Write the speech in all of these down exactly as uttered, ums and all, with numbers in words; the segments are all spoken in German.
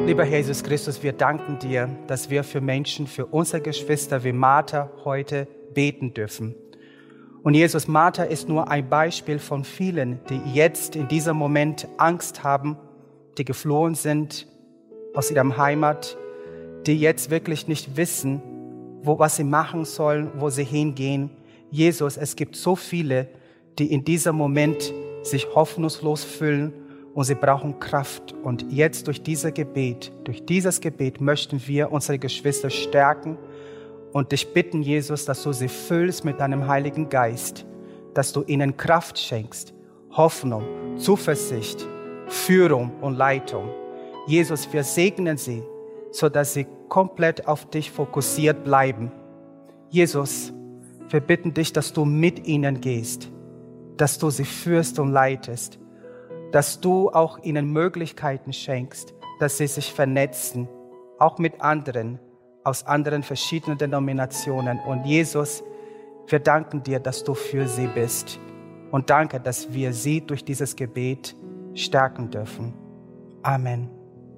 Lieber Herr Jesus Christus, wir danken dir, dass wir für Menschen, für unsere Geschwister wie Martha heute beten dürfen. Und Jesus, Martha ist nur ein Beispiel von vielen, die jetzt in diesem Moment Angst haben, die geflohen sind aus ihrer Heimat, die jetzt wirklich nicht wissen, wo, was sie machen sollen, wo sie hingehen. Jesus, es gibt so viele, die in diesem Moment sich hoffnungslos fühlen und sie brauchen Kraft. Und jetzt durch dieses Gebet, durch dieses Gebet möchten wir unsere Geschwister stärken und dich bitten, Jesus, dass du sie füllst mit deinem Heiligen Geist, dass du ihnen Kraft schenkst, Hoffnung, Zuversicht, Führung und Leitung. Jesus, wir segnen sie, sodass sie komplett auf dich fokussiert bleiben. Jesus, wir bitten dich, dass du mit ihnen gehst, dass du sie führst und leitest, dass du auch ihnen Möglichkeiten schenkst, dass sie sich vernetzen, auch mit anderen, aus anderen verschiedenen Denominationen. Und Jesus, wir danken dir, dass du für sie bist. Und danke, dass wir sie durch dieses Gebet stärken dürfen. Amen.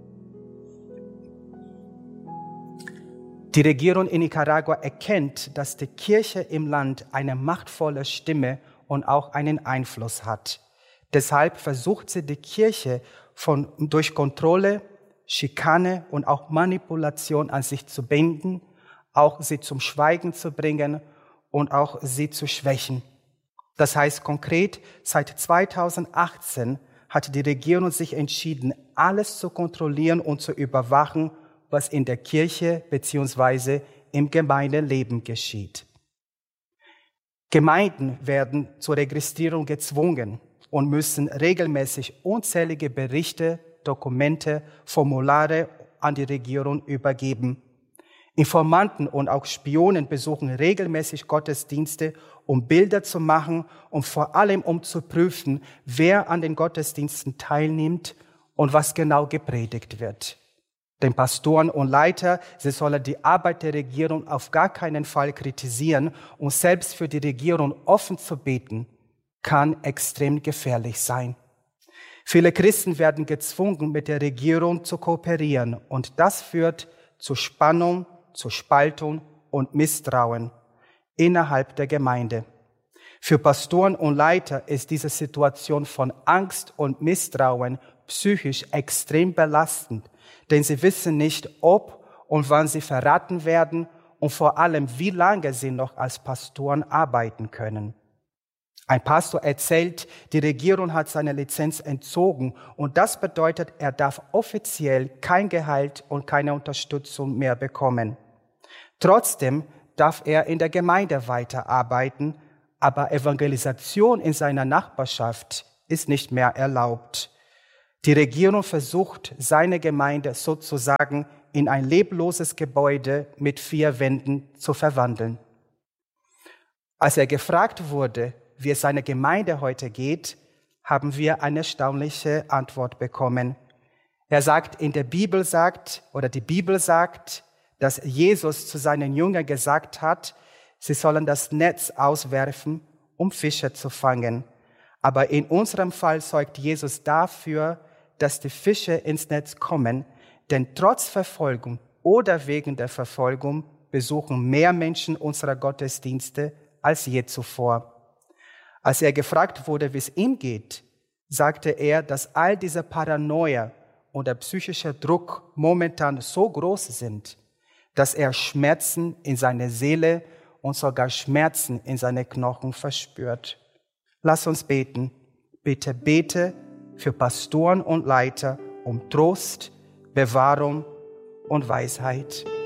Die Regierung in Nicaragua erkennt, dass die Kirche im Land eine machtvolle Stimme und auch einen Einfluss hat. Deshalb versucht sie, die Kirche von, durch Kontrolle, Schikane und auch Manipulation an sich zu binden, auch sie zum Schweigen zu bringen und auch sie zu schwächen. Das heißt konkret, seit zweitausendachtzehn hat die Regierung sich entschieden, alles zu kontrollieren und zu überwachen, was in der Kirche bzw. im Gemeindeleben geschieht. Gemeinden werden zur Registrierung gezwungen und müssen regelmäßig unzählige Berichte, Dokumente, Formulare an die Regierung übergeben. Informanten und auch Spionen besuchen regelmäßig Gottesdienste, um Bilder zu machen und vor allem um zu prüfen, wer an den Gottesdiensten teilnimmt und was genau gepredigt wird. Den Pastoren und Leiter, sie sollen die Arbeit der Regierung auf gar keinen Fall kritisieren und selbst für die Regierung offen zu beten, kann extrem gefährlich sein. Viele Christen werden gezwungen, mit der Regierung zu kooperieren und das führt zu Spannung, zu Spaltung und Misstrauen innerhalb der Gemeinde. Für Pastoren und Leiter ist diese Situation von Angst und Misstrauen psychisch extrem belastend, denn sie wissen nicht, ob und wann sie verraten werden und vor allem, wie lange sie noch als Pastoren arbeiten können. Ein Pastor erzählt, die Regierung hat seine Lizenz entzogen und das bedeutet, er darf offiziell kein Gehalt und keine Unterstützung mehr bekommen. Trotzdem darf er in der Gemeinde weiterarbeiten, aber Evangelisation in seiner Nachbarschaft ist nicht mehr erlaubt. Die Regierung versucht, seine Gemeinde sozusagen in ein lebloses Gebäude mit vier Wänden zu verwandeln. Als er gefragt wurde, wie es seiner Gemeinde heute geht, haben wir eine erstaunliche Antwort bekommen. Er sagt, in der Bibel sagt, oder die Bibel sagt, dass Jesus zu seinen Jüngern gesagt hat, sie sollen das Netz auswerfen, um Fische zu fangen. Aber in unserem Fall sorgt Jesus dafür, dass die Fische ins Netz kommen, denn trotz Verfolgung oder wegen der Verfolgung besuchen mehr Menschen unsere Gottesdienste als je zuvor. Als er gefragt wurde, wie es ihm geht, sagte er, dass all diese Paranoia und der psychische Druck momentan so groß sind, dass er Schmerzen in seiner Seele und sogar Schmerzen in seine Knochen verspürt. Lass uns beten. Bitte bete für Pastoren und Leiter um Trost, Bewahrung und Weisheit.